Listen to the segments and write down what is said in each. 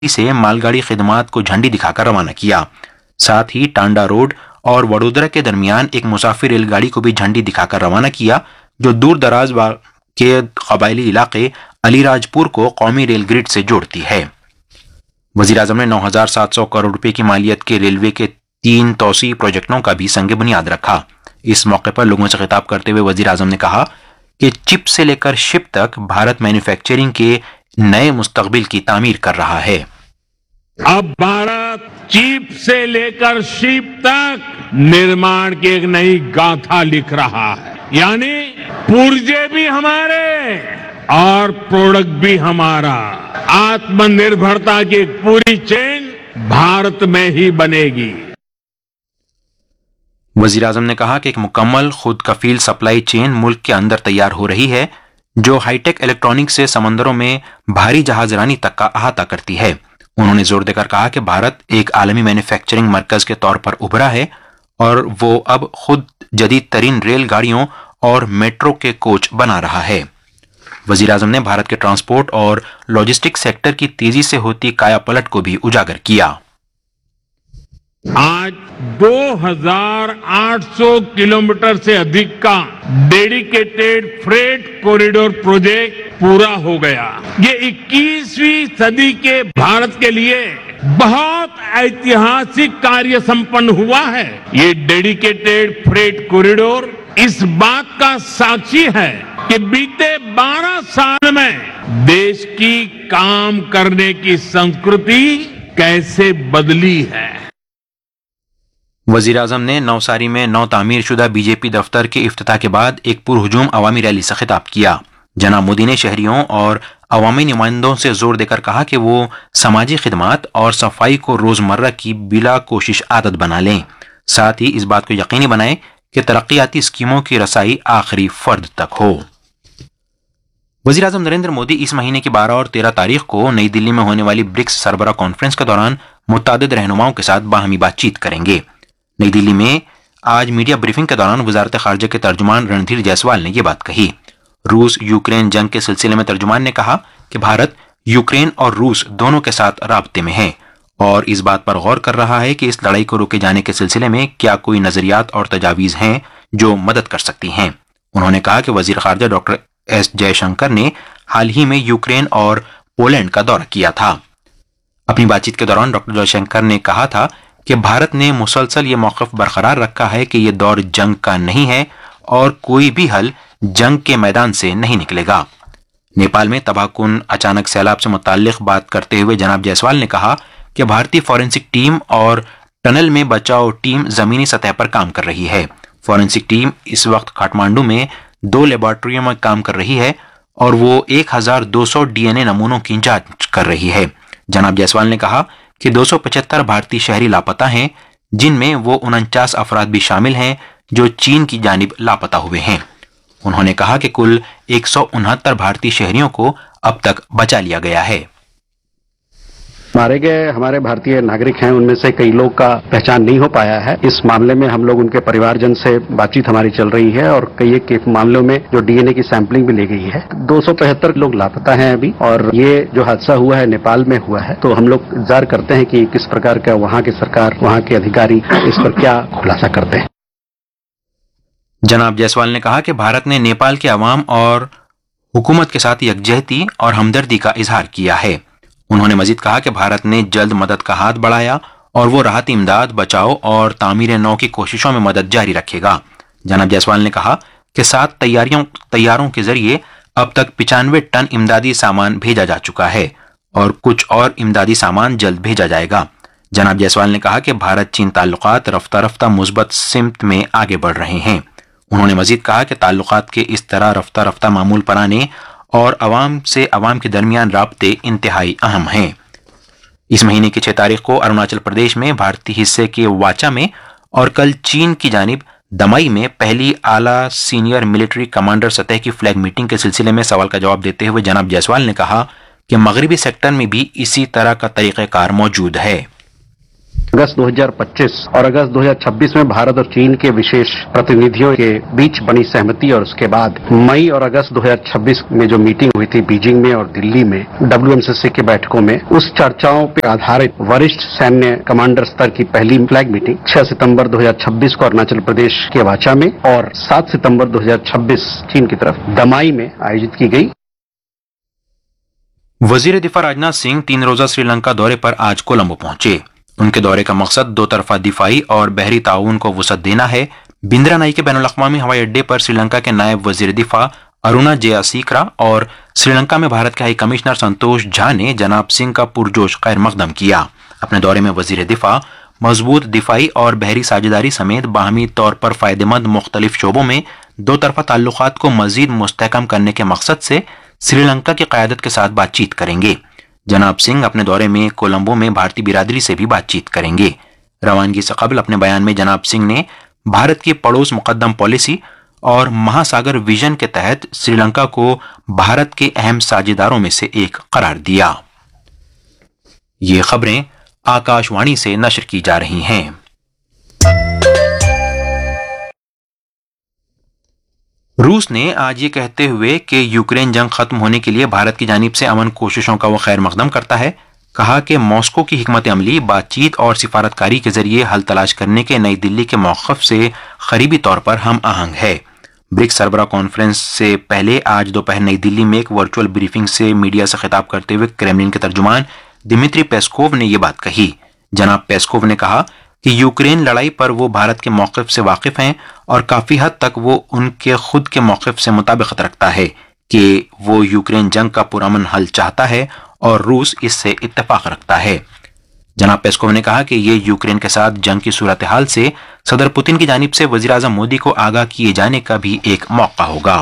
से मालगाड़ी खिदमात को झंडी दिखाकर रवाना किया। साथ ही टांडा रोड और वडोदरा के दरमियान एक मुसाफिर रेलगाड़ी को भी झंडी दिखाकर रवाना किया, जो दूर दराज के कबायली इलाके अलीराजपुर को कौमी रेल ग्रिड से जोड़ती है। वजीर आजम ने 9,700 करोड़ रुपए की मालियत के रेलवे के 3 तोसी प्रोजेक्टों का भी संग बुनियाद रखा। इस मौके पर लोगों से खिताब करते हुए वजीर आजम ने कहा कि चिप से लेकर शिप तक भारत मैन्युफैक्चरिंग के नए मुस्तकबिल की तामीर कर रहा है। अब भारत चिप से लेकर शिप तक निर्माण की एक नई गाथा लिख रहा है, यानी पुर्जे भी हमारे और प्रोडक्ट भी हमारा। आत्मनिर्भरता की एक पूरी चेन भारत में ही बनेगी। वजीर आजम ने कहा कि एक मुकम्मल खुद कफील सप्लाई चेन मुल्क के अंदर तैयार हो रही है, जो हाईटेक इलेक्ट्रॉनिक्स से समंदरों में भारी जहाजरानी तक का अहाता करती है। उन्होंने जोर देकर कहा कि भारत एक आलमी मैन्युफैक्चरिंग मरकज के तौर पर उभरा है और वो अब खुद जदीद तरीन रेलगाड़ियों और मेट्रो के कोच बना रहा है। वजीर आजम ने भारत के ट्रांसपोर्ट और लॉजिस्टिक्स सेक्टर की तेजी से होती कायापलट को भी उजागर किया। आज 2,800 किलोमीटर से अधिक का डेडिकेटेड फ्रेट कॉरिडोर प्रोजेक्ट पूरा हो गया। ये 21वीं सदी के भारत के लिए बहुत ऐतिहासिक कार्य संपन्न हुआ है। ये डेडिकेटेड फ्रेट कॉरिडोर इस बात का साक्षी है कि बीते 12 साल में देश की काम करने की संस्कृति कैसे बदली है। वजीर आजम ने नवसारी में नौ तामीर शुदा बीजेपी दफ्तर के इफ्तिताह के बाद एक पुरहुजूम अवामी रैली से खिताब किया। जनाब मोदी ने शहरियों और अवामी नुमाइंदों से जोर देकर कहा कि वो समाजी खिदमात और सफाई को रोजमर्रा की बिला कोशिश आदत बना लें। साथ ही इस बात को यकीनी बनाएं कि तरक्याती स्कीमों की रसाई आखिरी फर्द तक हो। वजीर आजम नरेंद्र मोदी इस महीने की 12 और 13 तारीख को नई दिल्ली में होने वाली ब्रिक्स सरबराह कॉन्फ्रेंस के दौरान मुतादिद रहनुमाओं के साथ बाहमी बातचीत करेंगे। नई दिल्ली में आज मीडिया ब्रीफिंग के दौरान वजारत खारजा के तर्जुमान रणधीर जायसवाल ने यह बात कही। रूस यूक्रेन जंग के सिलसिले में तर्जुमान ने कहा कि भारत यूक्रेन और रूस दोनों के साथ राब्ते में है और इस बात पर गौर कर रहा है कि इस लड़ाई को रोके जाने के सिलसिले में क्या कोई नजरियात और तजावीज हैं जो मदद कर सकती हैं। उन्होंने कहा कि वजीर खारजा डॉक्टर एस जयशंकर ने हाल ही में यूक्रेन और पोलैंड का दौरा किया था। अपनी बातचीत के दौरान डॉक्टर जयशंकर ने कहा था कि भारत ने मुसलसल ये मौक़िफ़ बरकरार रखा है कि ये दौर जंग का नहीं है और कोई भी हल जंग के मैदान से नहीं निकलेगा। नेपाल में तबाहकुन अचानक सैलाब से मुताल्लिक बात करते हुए जनाब जायसवाल ने कहा कि भारतीय फॉरेंसिक टीम और टनल में बचाव टीम जमीनी सतह पर काम कर रही है। फॉरेंसिक टीम इस वक्त काठमांडू में 2 लेबॉर्ट्रियों में काम कर रही है और वो 1,200 डीएनए नमूनों की जांच कर रही है। जनाब जायसवाल ने कहा कि 275 भारतीय शहरी लापता हैं, जिनमें वो 49 अफराद भी शामिल हैं जो चीन की जानिब लापता हुए हैं। उन्होंने कहा कि कुल 169 भारतीय शहरियों को अब तक बचा लिया गया है। मारे गए हमारे भारतीय नागरिक हैं, उनमें से कई लोग का पहचान नहीं हो पाया है। इस मामले में हम लोग उनके परिवारजन से बातचीत हमारी चल रही है और कई एक मामलों में जो डीएनए की सैंपलिंग भी ली गई है। 275 लोग लापता हैं अभी, और ये जो हादसा हुआ है नेपाल में हुआ है, तो हम लोग इंतजार करते हैं कि किस प्रकार का वहाँ की सरकार, वहाँ के अधिकारी इस पर क्या खुलासा करते हैं। जनाब जायसवाल ने कहा कि भारत ने नेपाल के अवाम और हुकूमत के साथ यकजहती और हमदर्दी का इजहार किया है। उन्होंने मजीद कहा कि भारत ने जल्द मदद का हाथ बढ़ाया और वो राहत इमदाद, बचाव और तामीर नौ की कोशिशों में मदद जारी रखेगा। जनाब जायसवाल ने कहा कि 7 तैयारों के जरिए अब तक 95 टन इमदादी सामान भेजा जा चुका है और कुछ और इमदादी सामान जल्द भेजा जाएगा। जनाब जायसवाल ने कहा कि भारत चीन ताल्लुकात रफ्ता रफ्ता मुस्बत सिमत में आगे बढ़ रहे हैं। उन्होंने मजीद कहा कि ताल्लुकात के इस तरह रफ्ता रफ्ता मामूल पर आने और अवाम से अवाम के दरमियान राब्ते इंतहाई अहम हैं। इस महीने की 6 तारीख को अरुणाचल प्रदेश में भारतीय हिस्से के वाचा में और कल चीन की जानिब दमाई में पहली आला सीनियर मिलिट्री कमांडर सतह की फ्लैग मीटिंग के सिलसिले में सवाल का जवाब देते हुए जनाब जायसवाल ने कहा कि मगरबी सेक्टर में भी इसी तरह का तरीक़ाकार मौजूद है। अगस्त 2025 और अगस्त 2026 में भारत और चीन के विशेष प्रतिनिधियों के बीच बनी सहमति और उसके बाद मई और अगस्त 2026 में जो मीटिंग हुई थी बीजिंग में और दिल्ली में WMCC की बैठकों में, उस चर्चाओं पर आधारित वरिष्ठ सैन्य कमांडर स्तर की पहली फ्लैग मीटिंग 6 सितंबर 2026 को अरुणाचल प्रदेश के वाचा में और 7 सितंबर 2026 चीन की तरफ दमाई में आयोजित की गई। वजीर दिफा राजनाथ सिंह 3 रोजा श्रीलंका दौरे पर आज कोलंबो पहुंचे। उनके दौरे का मकसद दो तरफा दिफाई और बहरी ताउन को वसअत देना है। बिंद्रा नाई के बैनुल-अक़वामी हवाई अड्डे पर श्रीलंका के नायब वजीर दिफा अरुणा जयासीकरा और श्रीलंका में भारत के हाई कमिश्नर संतोष झा ने जनाब सिंह का पुरजोश खैर मकदम किया। अपने दौरे में वजीर दिफा मजबूत दिफाई और बहरी साझेदारी समेत बाहमी तौर पर फायदेमंद मुख्तलिफ शोबों में दो तरफा ताल्लुकात को मजीद मुस्तहकम करने के मकसद से श्रीलंका की क़यादत के साथ बातचीत करेंगे। जनाब सिंह अपने दौरे में कोलंबो में भारतीय बिरादरी से भी बातचीत करेंगे। रवानगी से कबल अपने बयान में जनाब सिंह ने भारत की पड़ोस मुकद्दम पॉलिसी और महासागर विजन के तहत श्रीलंका को भारत के अहम साझेदारों में से एक करार दिया। ये खबरें आकाशवाणी से नशर की जा रही हैं। रूस ने आज ये कहते हुए कि यूक्रेन जंग खत्म होने के लिए भारत की जानिब से अमन कोशिशों का वो खैर मकदम करता है, कहा कि मॉस्को की हिकमत अमली बातचीत और सिफारतकारी के जरिए हल तलाश करने के नई दिल्ली के मौक़िफ़ से करीबी तौर पर हम आहंग है। ब्रिक्स सरबराह कॉन्फ्रेंस से पहले आज दोपहर नई दिल्ली में एक वर्चुअल ब्रीफिंग से मीडिया से खिताब करते हुए क्रेमलिन के तर्जुमान दिमित्री पेस्कोव ने यह बात कही। जनाब पेस्कोव ने कहा कि यूक्रेन लड़ाई पर वो भारत के मौक़िफ़ से वाकिफ हैं और काफ़ी हद तक वो उनके खुद के मौक़िफ़ से मुताबिकत रखता है कि वो यूक्रेन जंग का पुरअमन हल चाहता है और रूस इससे इत्तेफाक रखता है। जनाब पेस्कोव ने कहा कि ये यूक्रेन के साथ जंग की सूरत हाल से सदर पुतिन की जानिब से वज़ीर आज़म मोदी को आगाह किए जाने का भी एक मौका होगा।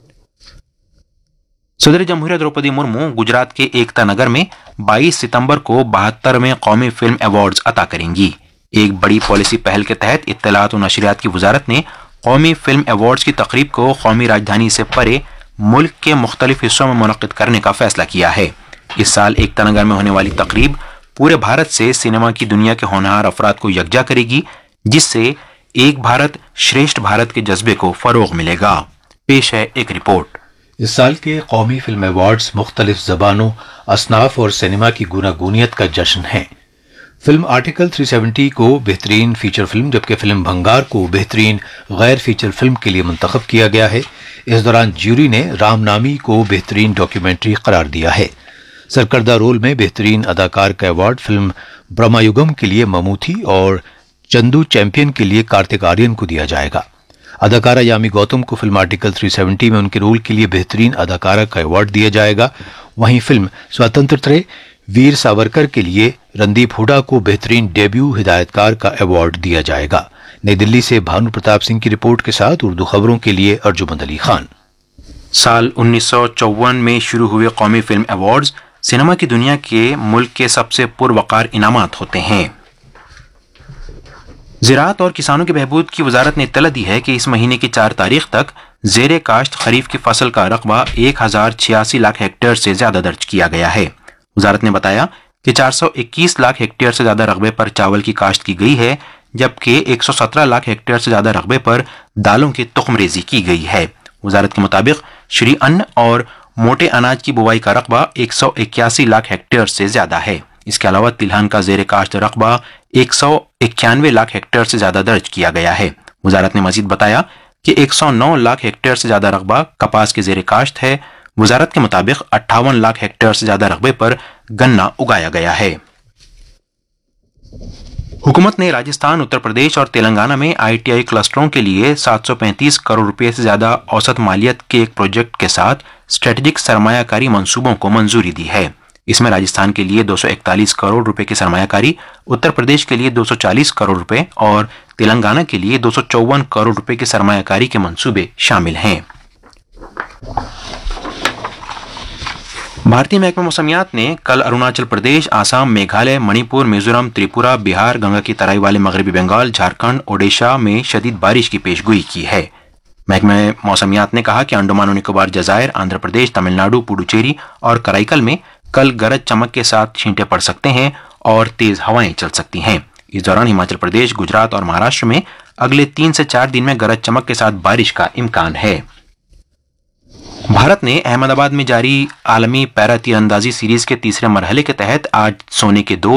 सदर जमहूरियत द्रौपदी मुर्मू गुजरात के एकता नगर में 22 सितंबर को 72वें कौमी फिल्म अवार्ड्स अता करेंगी। एक बड़ी पॉलिसी पहल के तहत इत्तलात और नशरियात की वजारत ने कौमी फिल्म अवार्ड्स की तकरीब को कौमी राजधानी से परे मुल्क के मुख्तलिफ हिस्सों में मुनक्किद करने का फैसला किया है। इस साल एकता नगर में होने वाली तकरीब पूरे भारत से सिनेमा की दुनिया के होनहार अफराद को यकजा करेगी, जिससे एक भारत श्रेष्ठ भारत के जज्बे को फरोग मिलेगा। पेश है एक रिपोर्ट। इस साल के कौमी फिल्म अवार्ड्स मुख्तलिफ जबानों, असनाफ और सिनेमा की गूनागूनियत का जश्न है। फिल्म आर्टिकल 370 को बेहतरीन फीचर फिल्म जबकि फिल्म भंगार को बेहतरीन गैर फीचर फिल्म के लिए मुंतखब किया गया है। इस दौरान ज्यूरी ने रामनामी को बेहतरीन डॉक्यूमेंट्री करार दिया है। सरकर्दा रोल में बेहतरीन अदाकार का अवार्ड फिल्म ब्रह्मयुगम के लिए ममूथी और चंदू चैंपियन के लिए कार्तिक आर्यन को दिया जाएगा। अदाकारा यामी गौतम को फिल्म आर्टिकल 370 में उनके रोल के लिए बेहतरीन अदाकारा का अवार्ड दिया जाएगा। वहीं फिल्म स्वतंत्रता वीर सावरकर के लिए रणदीप हुडा को बेहतरीन डेब्यू हिदायतकार का अवार्ड दिया जाएगा। नई दिल्ली से भानु प्रताप सिंह की रिपोर्ट के साथ उर्दू खबरों के लिए अर्जुमंद अली खान। साल 1954 में शुरू हुए कौमी फिल्म अवार्ड्स सिनेमा की दुनिया के मुल्क के सबसे पुरवकार इनामात होते हैं। ज़राअत और किसानों की बहबूद की वजारत ने इत्तला दी है कि इस महीने की 4 तारीख तक ज़ेरे काश्त खरीफ की फसल का रकबा 1086 लाख हेक्टेयर से ज्यादा दर्ज किया गया है। वजारत ने बताया कि 421 लाख हेक्टेयर से ज्यादा रकबे पर चावल की काश्त की गई है, जबकि 117 लाख हेक्टेयर से ज्यादा रकबे पर दालों की तुखमरेजी की गई है। वजारत के मुताबिक श्री अन्न और मोटे अनाज की बुवाई का रकबा 181 लाख हेक्टेयर से ज्यादा है। इसके अलावा तिलहन का ज़ेरे काश्त रकबा 191 लाख हेक्टेयर से ज्यादा दर्ज किया गया है। वजारत ने मजीद बताया कि 109 लाख हेक्टेयर से ज्यादा रकबा कपास के ज़ेरे काश्त है। वजारत के मुताबिक 58 लाख हेक्टेयर से ज्यादा रकबे पर गन्ना उगाया गया है। हुकूमत ने राजस्थान, उत्तर प्रदेश और तेलंगाना में ITI क्लस्टरों के लिए 735 करोड़ रुपए से ज्यादा औसत मालियत के एक प्रोजेक्ट के साथ स्ट्रेटेजिक सरमायाकारी मंसूबों को मंजूरी दी है। इसमें राजस्थान के लिए 241 करोड़ रुपए की सरमायाकारी, उत्तर प्रदेश के लिए 240 करोड़ रुपए और तेलंगाना के लिए 254 करोड़ रुपए की सरमायाकारी के मंसूबे शामिल हैं। भारतीय महकमा मौसमियात ने कल अरुणाचल प्रदेश, आसाम, मेघालय, मणिपुर, मिजोरम, त्रिपुरा, बिहार, गंगा की तराई वाले मगरबी बंगाल, झारखंड, ओडिशा में शदीद बारिश की पेशगोई की है। महकमा मौसमियात ने कहा कि अंडमान और निकोबार जजायर, आंध्र प्रदेश, तमिलनाडु, पुडुचेरी और कराईकल में कल गरज चमक के साथ छींटे पड़ सकते हैं और तेज हवाएं चल सकती हैं। इस दौरान हिमाचल प्रदेश, गुजरात और महाराष्ट्र में अगले 3 से 4 दिन में गरज चमक के साथ बारिश का इम्कान है। भारत ने अहमदाबाद में जारी आलमी पैरा तीरंदाजी सीरीज के तीसरे मरहले के तहत आज सोने के 2